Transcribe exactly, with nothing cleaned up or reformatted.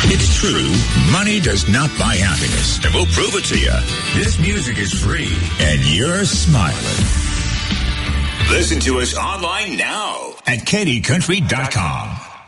It's true, money does not buy happiness. And we'll prove it to you. This music is free, and you're smiling. Listen to us online now at Katie Country dot com.